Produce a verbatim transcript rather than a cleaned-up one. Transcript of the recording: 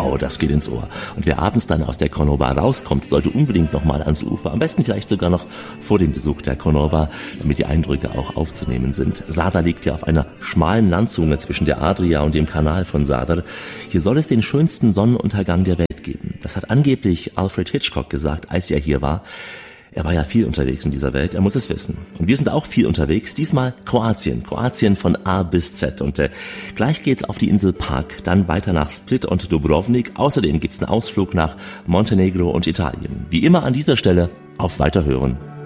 Wow, das geht ins Ohr. Und wer abends dann aus der Cornova rauskommt, sollte unbedingt nochmal ans Ufer. Am besten vielleicht sogar noch vor dem Besuch der Cornova, damit die Eindrücke auch aufzunehmen sind. Zadar liegt ja auf einer schmalen Landzunge zwischen der Adria und dem Kanal von Zadar. Hier soll es den schönsten Sonnenuntergang der Welt geben. Das hat angeblich Alfred Hitchcock gesagt, als er hier war. Er war ja viel unterwegs in dieser Welt, er muss es wissen. Und wir sind auch viel unterwegs, diesmal Kroatien. Kroatien von A bis Z. Und äh, gleich geht's auf die Insel Pag, dann weiter nach Split und Dubrovnik. Außerdem gibt's einen Ausflug nach Montenegro und Italien. Wie immer an dieser Stelle auf Weiterhören.